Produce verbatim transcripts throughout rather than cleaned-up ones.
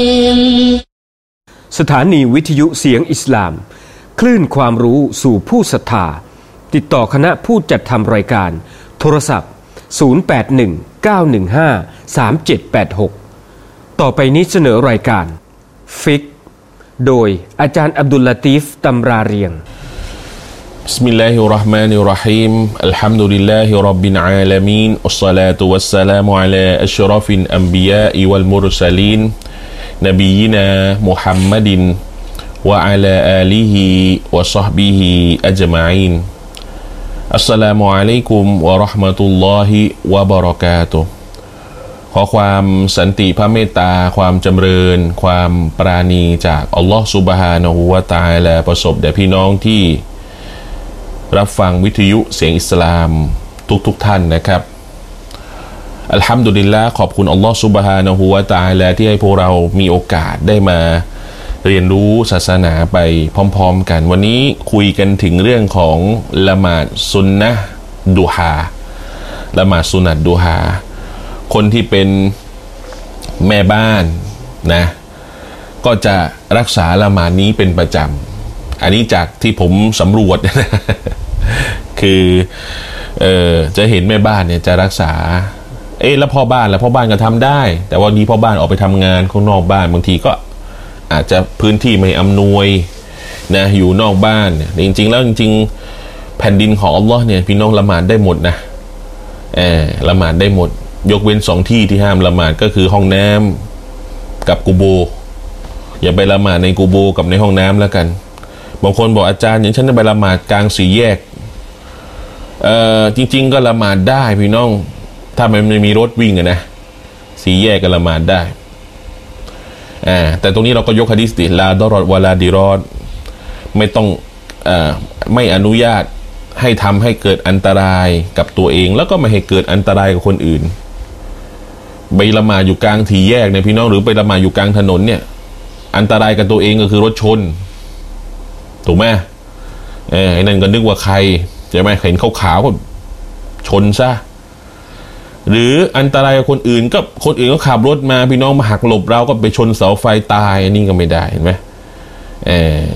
สถานีวิทยุเสียงอิสลามคลื่นความรู้สู่ผู้ศรัทธาติดต่อคณะผู้จัดทำรายการโทรศัพท์ศูนย์ แปด หนึ่ง เก้า หนึ่ง ห้า สาม เจ็ด แปด หกต่อไปนี้เสนอรายการฟิกโดยอาจารย์อับดุลลาตีฟตำราเรียงบิสมิลลาฮิรเราะห์มานิรเราะฮีมอัลฮัมดุลิลลาฮิร็อบบิลอาลามีนอัสศอลาตุวัสสลามุอะลาอัชรอฟิลอันบิยาอิวัลมุรซะลีนนบียินามุฮัมมัดินวะอะลาอาลิฮิวะศอฮบิฮิอัจมาอีนอัสสลามุอะลัยกุมวะเราะห์มะตุลลอฮิวะบะเราะกาตุฮ์ขอความสันติพระเมตตาความจำเริญความปราณีจากอัลลอฮฺซุบฮานะฮูวะตะอาลาประสบแด่พี่น้องที่รับฟังวิทยุเสียงอิสลามทุกๆ ท่านนะครับอัลฮัมดุลิลลาห์ขอบคุณอัลลอฮฺซุบฮานะฮูวะตะอาลาที่ให้พวกเรามีโอกาสได้มาเรียนรู้ศาสนาไปพร้อมๆกันวันนี้คุยกันถึงเรื่องของละหมาดซุนนะห์ดุฮาละหมาดซุนนะห์ดุฮาคนที่เป็นแม่บ้านนะก็จะรักษาละหมาดนี้เป็นประจำอันนี้จากที่ผมสำรวจ คือเออจะเห็นแม่บ้านเนี่ยจะรักษาเอ๊ะแล้วพ่อบ้านแล้วพ่อบ้านก็ทำได้แต่วันนี้พ่อบ้านออกไปทำงานข้างนอกบ้านบางทีก็อาจจะพื้นที่ไม่อำนวยนะอยู่นอกบ้านจริงๆแล้วจริงๆแผ่นดินของอัลลอฮ์เนี่ยพี่น้องละหมาดได้หมดนะเออละหมาดได้หมดยกเว้นสองที่ที่ห้ามละหมาดก็คือห้องน้ำกับกุโบอย่าไปละหมาดในกุโบกับในห้องน้ำแล้วกันบางคนบอกอาจารย์อย่างฉันจะไปละหมาดกลางสี่แยกเอ่อจริงๆก็ละหมาดได้พี่น้องถ้ามันไม่มีรถวิ่งอะนะสี่แยกก็ละหมาดได้อ่าแต่ตรงนี้เราก็ยกหะดีษติลาดอรอดวะลาดิรอดไม่ต้องเอ่อไม่อนุญาตให้ทำให้เกิดอันตรายกับตัวเองแล้วก็ไม่ให้เกิดอันตรายกับคนอื่นไปละหมาดอยู่กลางสี่แยกเนี่ยพี่น้องหรือไปละหมาดอยู่กลางถนนเนี่ยอันตรายกับตัวเองก็คือรถชนถูกไหมเออไอ้นั่นก็นึกว่าใครใช่ไหมเห็นขาวๆก็ชนซะหรืออันตรายกับคนอื่นก็คนอื่นก็ขับรถมาพี่น้องมาหักหลบเราก็ไปชนเสาไฟตายอันนี้ก็ไม่ได้เห็นไหมเออ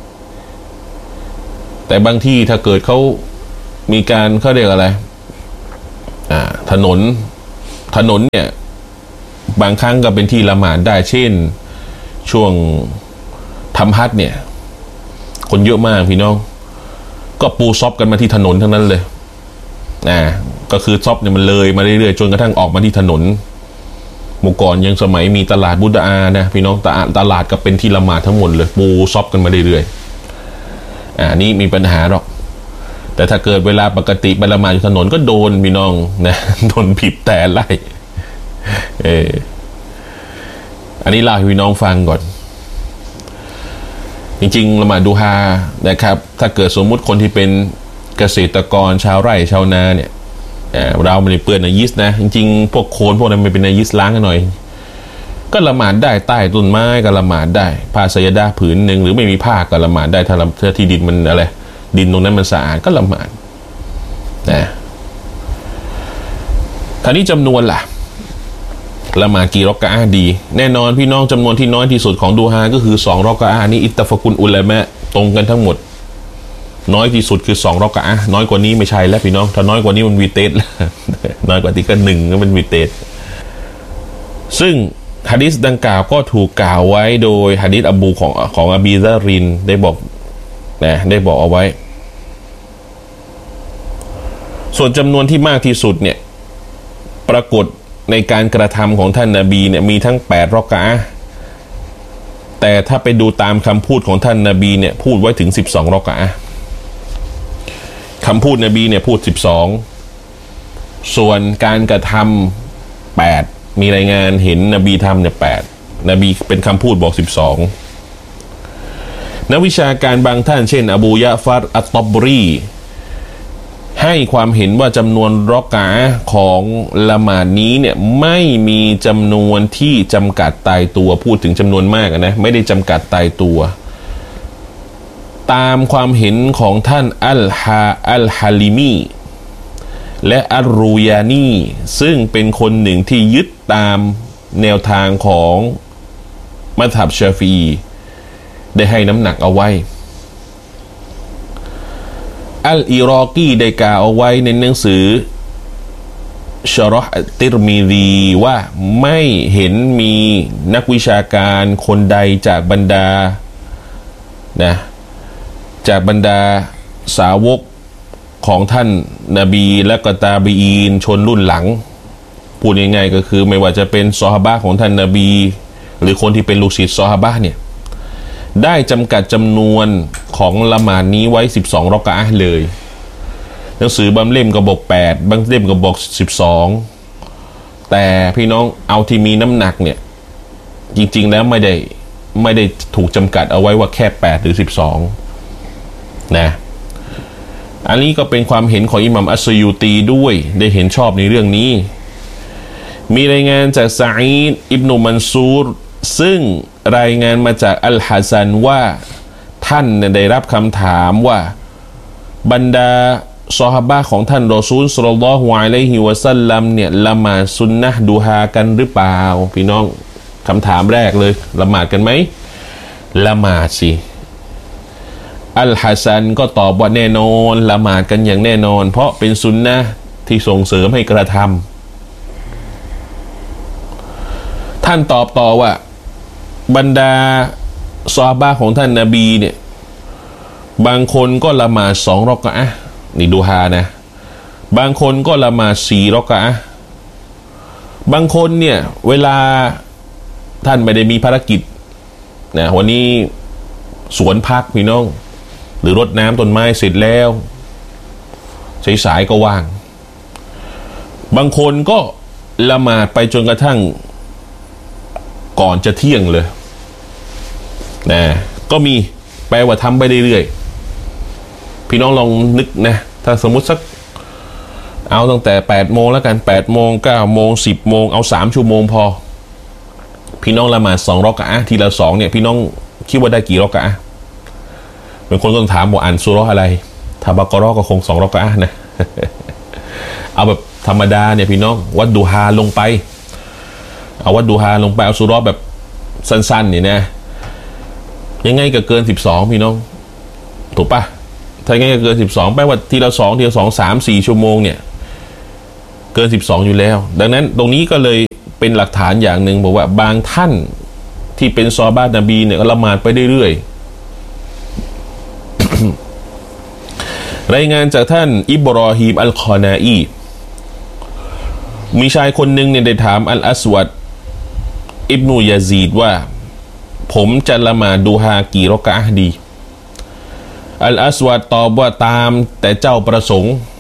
แต่บางที่ถ้าเกิดเขามีการเขาเรียกอะไรอ่าถนนถนนเนี่ยบางครั้งก็เป็นที่ละหมาดได้เช่นช่วงทำฮัจญ์เนี่ยคนเยอะมากพี่น้องก็ปูซอบกันมาที่ถนนทั้งนั้นเลยอ่าก็คือซอบเนี่ยมันเลยมาเรื่อยๆจนกระทั่งออกมาที่ถนนเมื่อก่อนยังสมัยมีตลาดบุดอานะพี่น้องตลาดตลาดก็เป็นที่ละหมาดทั้งหมดเลยปูซอบกันมาเรื่อยๆอ่านี่มีปัญหาหรอกแต่ถ้าเกิดเวลาปกติไปละหมาดอยู่ถนนก็โดนพี่น้องนะโดนบีบแต่ไล่เอออันนี้เล่าให้พี่น้องฟังก่อนจริงๆละหมาดดูฮานะครับถ้าเกิดสมมุติคนที่เป็นเกษตรกรชาวไร่ชาวนาเนี่ยเราไม่ได้เปื้อนนายิสนะจริงๆพวกโคลนพวกนั้นไม่เป็นนายิสล้างกันหน่อยก็ละหมาดได้ใต้ต้นไม้ก็ละหมาดได้ผ้าสยดาผืนหนึ่งหรือไม่มีผ้าก็ละหมาดได้ถ้าถ้าที่ดินมันอะไรดินตรงนั้นมันสะอาดก็ละหมาดนะคราวนี้จำนวนล่ะละหมาดกี่รอกะอะห์ดีแน่นอนพี่น้องจำนวนที่น้อยที่สุดของดูฮาก็คือสองรอกะอะห์นี้อิตตะฟะกุลอุลามะตรงกันทั้งหมดน้อยที่สุดคือสองรอกะอะห์น้อยกว่านี้ไม่ใช่แล้วพี่น้องถ้าน้อยกว่านี้มันวีเตสแล้วน้อยกว่านี้ก็หนึ่งก็เป็นวีเตสซึ่งหะดีษดังกล่าวก็ถูกกล่าวไว้โดยหะดีษอบูของของอบีซะรินได้บอกนะได้บอกเอาไว้ส่วนจำนวนที่มากที่สุดเนี่ยปรากฏในการกระทำของท่านนบีเนี่ยมีทั้งแปดรอกะอะห์แต่ถ้าไปดูตามคำพูดของท่านนบีเนี่ยพูดไว้ถึงสิบสองรอกะอะห์คำพูดนบีเนี่ยพูดสิบสองส่วนการกระทำแปดมีรายงานเห็นนบีทำเนี่ยแปดนบีเป็นคำพูดบอกสิบสองนักวิชาการบางท่านเช่นอบูยะฟัรอัตตอบรีให้ความเห็นว่าจำนวนรอกะอะห์ของละหมาดนี้เนี่ยไม่มีจำนวนที่จำกัดตายตัวพูดถึงจำนวนมากนะไม่ได้จำกัดตายตัวตามความเห็นของท่านอัลฮาอัลฮาลิมีและอัลรูยานีซึ่งเป็นคนหนึ่งที่ยึดตามแนวทางของมัซฮับชาฟีอีได้ให้น้ำหนักเอาไว้อัลอิรอกีได้กล่าวเอาไว้ในหนังสือชะรอห์ติรมิซีว่าไม่เห็นมีนักวิชาการคนใดจากบรรดานะจากบรรดาสาวกของท่านนบีและก็ตาบีอีนชนรุ่นหลังพูดง่ายๆก็คือไม่ว่าจะเป็นซอฮาบะห์ของท่านนบีหรือคนที่เป็นลูกศิษย์ซอฮาบะห์เนี่ยได้จำกัดจำนวนของละหมาดนี้ไว้สิบสองรอกะอะห์เลยหนังสือบางเล่มก็บอกแปดบางเล่มก็บอกสิบสองแต่พี่น้องเอาที่มีน้ำหนักเนี่ยจริงๆแล้วไม่ได้ไม่ได้ถูกจำกัดเอาไว้ว่าแค่แปดหรือสิบสองนะอันนี้ก็เป็นความเห็นของอิหม่ามอัสซยูตีด้วยได้เห็นชอบในเรื่องนี้มีรายงานจากซะอีดอิบนุมันซูรซึ่งรายงานมาจากอัลฮัสซันว่าท่านได้รับคำถามว่าบรรดาซอฮาบะห์ของท่านรอซูลศ็อลลัลลอฮุอะลัยฮิวะซัลลัมเนี่ยละหมาดซุนนะห์ดูฮากันหรือเปล่าพี่น้องคำถามแรกเลยละหมาดกันไหมละหมาดสิอัลฮัสซันก็ตอบว่าแน่นอนละหมาดกันอย่างแน่นอนเพราะเป็นซุนนะห์ที่ส่งเสริมให้กระทำท่านตอบต่อว่าบรรดาซอฮาบะห์ของท่านนบีเนี่ยบางคนก็ละหมาดสองรอกะอะห์นี่ดูฮานะบางคนก็ละหมาดสี่รอกะอะห์บางคนเนี่ยเวลาท่านไม่ได้มีภารกิจนะวันนี้สวนพักพี่น้องหรือรดน้ำต้นไม้เสร็จแล้วสายๆก็ว่างบางคนก็ละหมาดไปจนกระทั่งก่อนจะเที่ยงเลยนะก็มีแปลว่าทำไปเรื่อยๆพี่น้องลองนึกนะถ้าสมมุติสักเอาตั้งแต่แปดโมงแล้วกันแปดโมงเก้าโมงสิบโมงเอาสามชั่วโมงพอพี่น้องละหมาดสองรอกะอะห์ทีละสองเนี่ยพี่น้องคิดว่าได้กี่รอกะอะห์เป็นคนต้องถามว่าอ่านซูเราะห์อะไรถ้าบะเกาะเราะห์ก็คงสองรอกะอะห์นะ เอาแบบธรรมดาเนี่ยพี่น้องวัดดูฮาลงไปเอาวัดดูฮาลงไปเอาซูเราะห์แบบสั้นๆนี่นะยังไงก็เกินสิบสองพี่น้องถูกปะถ้ายังไงก็เกินสิบสองแปลว่าทีละสองทีละสองสามสี่ชั่วโมงเนี่ยเกินสิบสองอยู่แล้วดังนั้นตรงนี้ก็เลยเป็นหลักฐานอย่างหนึ่งบอกว่าบางท่านที่เป็นซอฮาบะห์นบีเนี่ยก็ละหมาดไปเรื่อยๆ รายงานจากท่านอิบรอฮีมอัลคอนาอีมีชายคนหนึ่งเนี่ยได้ถามอัลอัสวัดอิบนุยะซีดว่าผมจะละหมาดดูฮากี่รอกะอะห์ดีอัลอัสวัดตอบว่าตามแต่เจ้าประสงค์